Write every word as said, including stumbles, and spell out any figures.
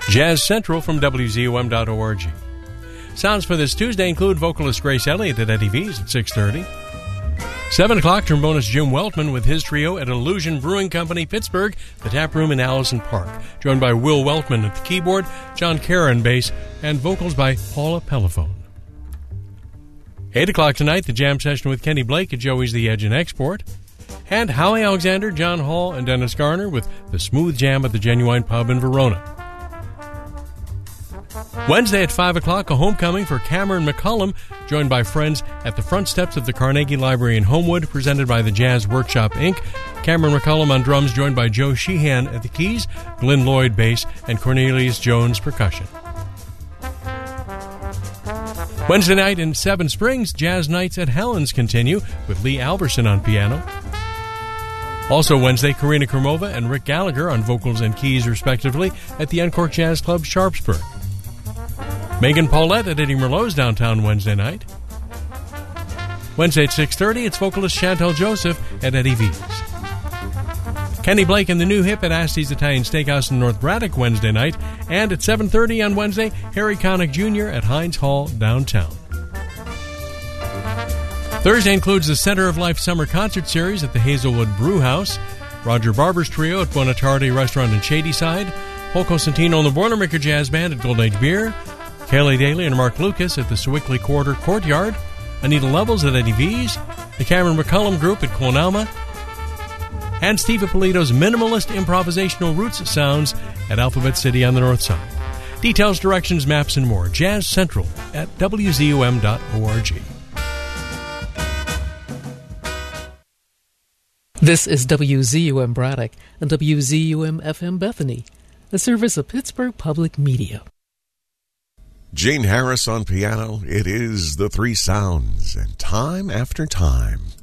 Jazz Central from W Z U M dot org. Sounds for this Tuesday include vocalist Grace Elliott at Eddie V's at six thirty. seven o'clock, trombonist Jim Weltman with his trio at Illusion Brewing Company, Pittsburgh, the Tap Room in Allison Park, joined by Will Weltman at the keyboard, John Caron bass, and vocals by Paula Pellephone. eight o'clock tonight, the jam session with Kenny Blake at Joey's The Edge and Export. And Howie Alexander, John Hall, and Dennis Garner with the Smooth Jam at the Genuine Pub in Verona. Wednesday at five o'clock, a homecoming for Cameron McCullum, joined by friends at the front steps of the Carnegie Library in Homewood, presented by the Jazz Workshop, Incorporated. Cameron McCullum on drums, joined by Joe Sheehan at the keys, Glenn Lloyd bass, and Cornelius Jones percussion. Wednesday night in Seven Springs, Jazz Nights at Helen's continue with Lee Alverson on piano. Also Wednesday, Karina Kermova and Rick Gallagher on vocals and keys, respectively, at the Encore Jazz Club, Sharpsburg. Megan Paulette at Eddie Merlot's downtown Wednesday night. Wednesday at six thirty, it's vocalist Chantel Joseph at Eddie V's. Kenny Blake and the New Hip at Asti's Italian Steakhouse in North Braddock Wednesday night. And at seven thirty on Wednesday, Harry Connick Junior at Heinz Hall downtown. Thursday includes the Center of Life Summer Concert Series at the Hazelwood Brew House, Roger Barber's Trio at Buonatardi Restaurant in Shadyside, Paul Cosentino and the Boilermaker Jazz Band at Golden Age Beer, Kelly Daly and Mark Lucas at the Sewickley Quarter Courtyard, Anita Levels at Eddie V's, the Cameron McCullum Group at Clonalma, and Steve Ippolito's minimalist improvisational roots sounds at Alphabet City on the north side. Details, directions, maps, and more. Jazz Central at W Z U M dot org. This is W Z U M Braddock and W Z U M F M Bethany, a service of Pittsburgh Public Media. Gene Harris on piano. It is the Three Sounds, and time after time,